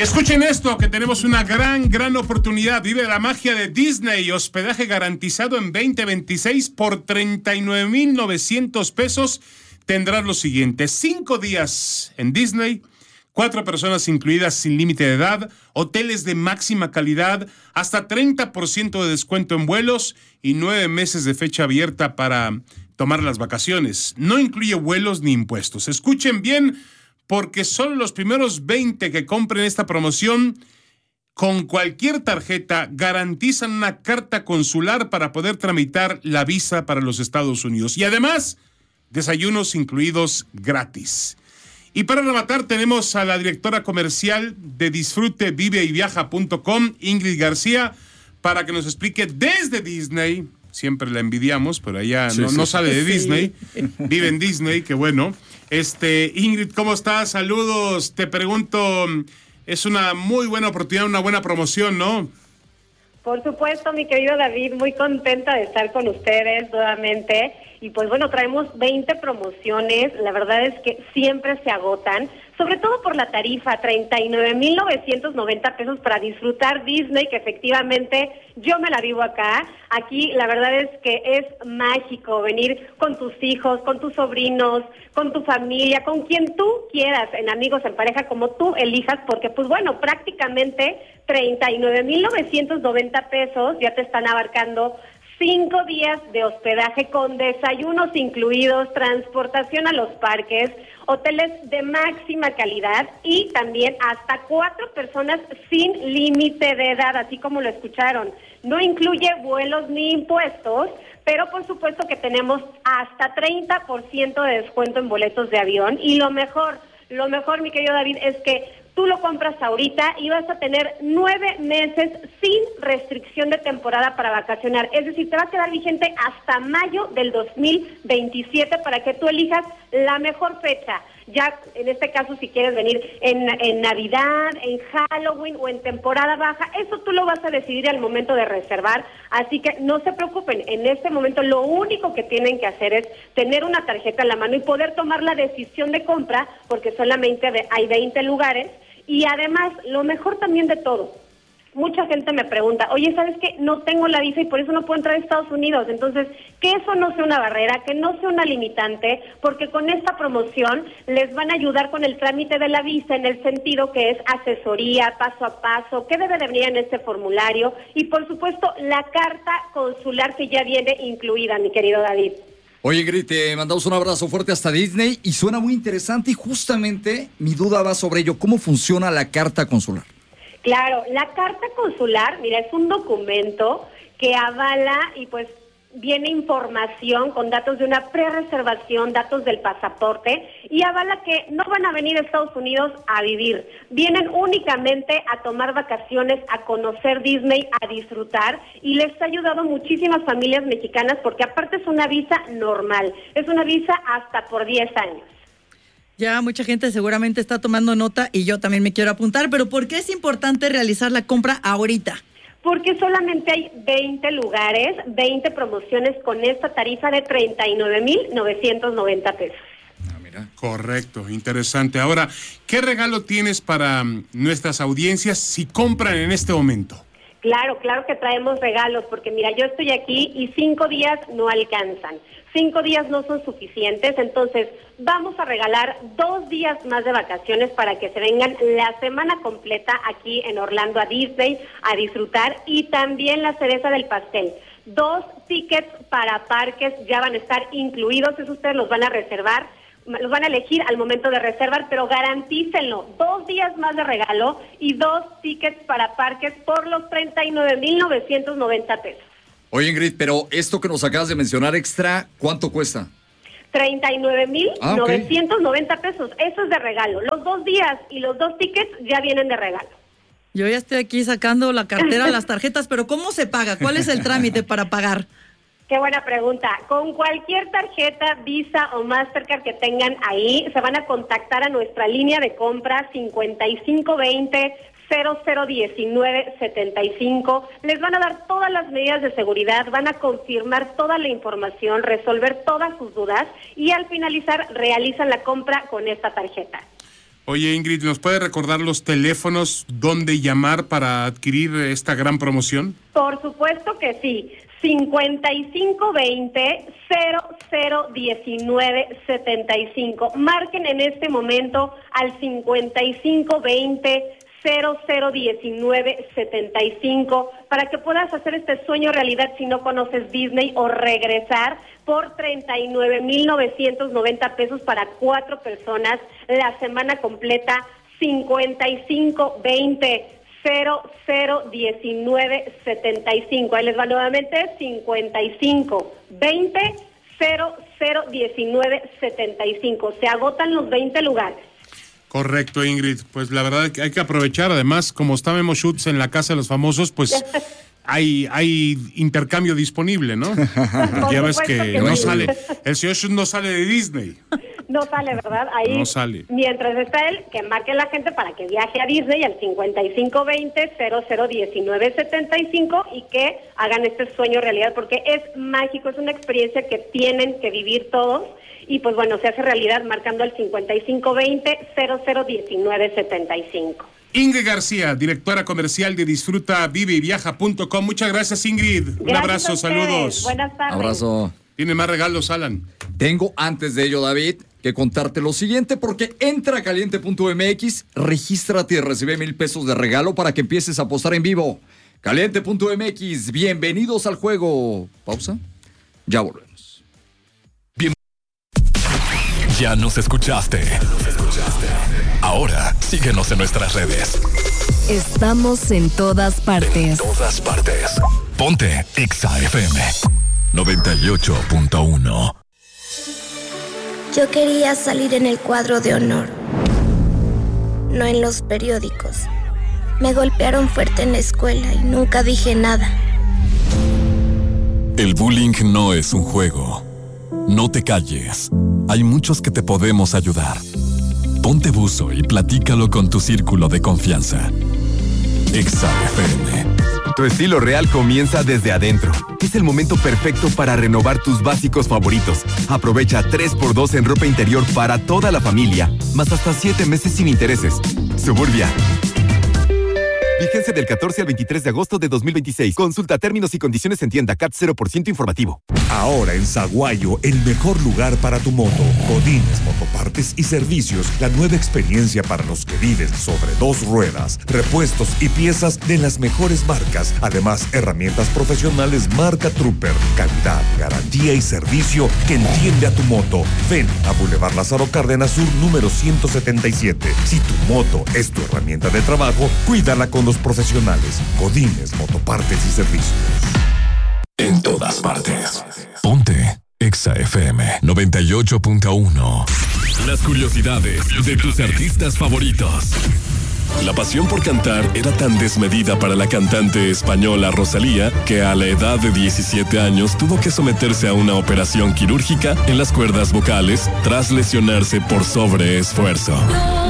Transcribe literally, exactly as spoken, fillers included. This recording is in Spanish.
Y escuchen esto, que tenemos una gran, gran oportunidad. Vive la magia de Disney. Hospedaje garantizado en veinte veintiséis por treinta y nueve mil novecientos pesos. Tendrás lo siguiente: cinco días en Disney, cuatro personas incluidas sin límite de edad, hoteles de máxima calidad, hasta treinta por ciento de descuento en vuelos y nueve meses de fecha abierta para tomar las vacaciones. No incluye vuelos ni impuestos. Escuchen bien, porque solo los primeros veinte que compren esta promoción con cualquier tarjeta garantizan una carta consular para poder tramitar la visa para los Estados Unidos. Y además, desayunos incluidos gratis. Y para rematar, tenemos a la directora comercial de disfrute vive y viaja punto com, Ingrid García, para que nos explique desde Disney. Siempre la envidiamos, pero ella sí, no, sí, no sale de Disney, sí. Vive en Disney, qué bueno. Este, Ingrid, ¿cómo estás? Saludos. Te pregunto, es una muy buena oportunidad, una buena promoción, ¿no? Por supuesto, mi querido David, muy contenta de estar con ustedes nuevamente. Y pues bueno, traemos veinte promociones, la verdad es que siempre se agotan, sobre todo por la tarifa, treinta y nueve mil novecientos noventa pesos para disfrutar Disney, que efectivamente yo me la vivo acá. Aquí la verdad es que es mágico venir con tus hijos, con tus sobrinos, con tu familia, con quien tú quieras, en amigos, en pareja, como tú elijas, porque pues bueno, prácticamente treinta y nueve mil novecientos noventa pesos ya te están abarcando cinco días de hospedaje con desayunos incluidos, transportación a los parques, hoteles de máxima calidad y también hasta cuatro personas sin límite de edad, así como lo escucharon. No incluye vuelos ni impuestos, pero por supuesto que tenemos hasta treinta por ciento de descuento en boletos de avión. Y lo mejor, lo mejor, mi querido David, es que tú lo compras ahorita y vas a tener nueve meses sin restricción de temporada para vacacionar. Es decir, te va a quedar vigente hasta mayo del dos mil veintisiete para que tú elijas la mejor fecha. Ya en este caso, si quieres venir en, en Navidad, en Halloween o en temporada baja, eso tú lo vas a decidir al momento de reservar. Así que no se preocupen, en este momento lo único que tienen que hacer es tener una tarjeta en la mano y poder tomar la decisión de compra, porque solamente hay veinte lugares. Y además, lo mejor también de todo, mucha gente me pregunta, oye, ¿sabes qué? No tengo la visa y por eso no puedo entrar a Estados Unidos. Entonces, que eso no sea una barrera, que no sea una limitante, porque con esta promoción les van a ayudar con el trámite de la visa, en el sentido que es asesoría, paso a paso, qué debe de venir en este formulario, y por supuesto, la carta consular que ya viene incluida, mi querido David. Oye, Ingrid, te mandamos un abrazo fuerte hasta Disney y suena muy interesante, y justamente mi duda va sobre ello. ¿Cómo funciona la carta consular? Claro, la carta consular, mira, es un documento que avala y pues viene información con datos de una pre-reservación, datos del pasaporte, y avala que no van a venir a Estados Unidos a vivir, vienen únicamente a tomar vacaciones, a conocer Disney, a disfrutar, y les ha ayudado muchísimas familias mexicanas porque aparte es una visa normal, es una visa hasta por diez años. Ya mucha gente seguramente está tomando nota y yo también me quiero apuntar, pero ¿por qué es importante realizar la compra ahorita? Porque solamente hay veinte lugares, veinte promociones con esta tarifa de treinta y nueve mil novecientos noventa pesos. Ah, mira. Correcto, interesante. Ahora, ¿qué regalo tienes para nuestras audiencias si compran en este momento? Claro, claro que traemos regalos, porque mira, yo estoy aquí y cinco días no alcanzan. Cinco días no son suficientes, entonces vamos a regalar dos días más de vacaciones para que se vengan la semana completa aquí en Orlando a Disney a disfrutar, y también la cereza del pastel. Dos tickets para parques ya van a estar incluidos, eso ustedes los van a reservar, los van a elegir al momento de reservar, pero garantícenlo, dos días más de regalo y dos tickets para parques por los treinta y nueve mil novecientos noventa pesos. Oye, Ingrid, pero esto que nos acabas de mencionar extra, ¿cuánto cuesta? treinta y nueve mil novecientos noventa pesos, eso es de regalo. Los dos días y los dos tickets ya vienen de regalo. Yo ya estoy aquí sacando la cartera, las tarjetas, pero ¿cómo se paga? ¿Cuál es el trámite para pagar? Qué buena pregunta. Con cualquier tarjeta, Visa o Mastercard que tengan ahí, se van a contactar a nuestra línea de compra cincuenta y cinco veinte cero cero diecinueve setenta y cinco. Les van a dar todas las medidas de seguridad, van a confirmar toda la información, resolver todas sus dudas y al finalizar realizan la compra con esta tarjeta. Oye, Ingrid, ¿nos puede recordar los teléfonos donde llamar para adquirir esta gran promoción? Por supuesto que sí. cincuenta y cinco veinte, cero cero diecinueve setenta y cinco. Marquen en este momento al cincuenta y cinco veinte, cero cero diecinueve setenta y cinco para que puedas hacer este sueño realidad si no conoces Disney, o regresar por treinta y nueve mil novecientos noventa pesos para cuatro personas la semana completa. Cincuenta y cinco veinte, cero cero diecinueve setenta y cinco. Ahí les va nuevamente, cincuenta y cinco veinte, cero cero diecinueve setenta y cinco. Se agotan los veinte lugares. Correcto, Ingrid. Pues la verdad que hay que aprovechar. Además, como está Memo Schutz en la Casa de los Famosos, pues hay, hay intercambio disponible, ¿no? Porque ya ves que, que no sí. sale. El señor Schutz no sale de Disney. No sale, ¿verdad? Ahí, no sale. Mientras está él, que marque la gente para que viaje a Disney al cincuenta y cinco veinte, cero cero diecinueve setenta y cinco y que hagan este sueño realidad, porque es mágico, es una experiencia que tienen que vivir todos. Y pues bueno, se hace realidad marcando el cincuenta y cinco veinte, cero cero diecinueve setenta y cinco. Ingrid García, directora comercial de disfruta vive y viaja punto com. Muchas gracias, Ingrid. Gracias. Un abrazo, saludos. Buenas tardes. Abrazo. Tiene más regalos, Alan. Tengo antes de ello, David, que contarte lo siguiente, porque entra a caliente punto m x, regístrate y recibe mil pesos de regalo para que empieces a apostar en vivo. caliente punto m x, bienvenidos al juego. Pausa. Ya volvemos. Ya nos escuchaste. Ahora síguenos en nuestras redes. Estamos en todas partes. En todas partes. Ponte Exa F M noventa y ocho punto uno. Yo quería salir en el cuadro de honor, no en los periódicos. Me golpearon fuerte en la escuela y nunca dije nada. El bullying no es un juego. No te calles. Hay muchos que te podemos ayudar. Ponte buzo y platícalo con tu círculo de confianza. Exa F M. Tu estilo real comienza desde adentro. Es el momento perfecto para renovar tus básicos favoritos. Aprovecha tres por dos en ropa interior para toda la familia, más hasta siete meses sin intereses. Suburbia. Vigencia del catorce al veintitrés de agosto de dos mil veintiséis. Consulta términos y condiciones en tienda. C A T cero por ciento informativo. Ahora en Saguayo, el mejor lugar para tu moto. Godínez Motopartes y Servicios. La nueva experiencia para los que viven sobre dos ruedas. Repuestos y piezas de las mejores marcas. Además, herramientas profesionales marca Trooper. Calidad, garantía y servicio que entiende a tu moto. Ven a Boulevard Lázaro Cárdenas Sur, número ciento setenta y siete. Si tu moto es tu herramienta de trabajo, cuídala con los profesionales. Godínez Motopartes y Servicios. En todas partes. Ponte Exa F M noventa y ocho punto uno. Las curiosidades de tus artistas favoritos. La pasión por cantar era tan desmedida para la cantante española Rosalía que a la edad de diecisiete años tuvo que someterse a una operación quirúrgica en las cuerdas vocales tras lesionarse por sobreesfuerzo.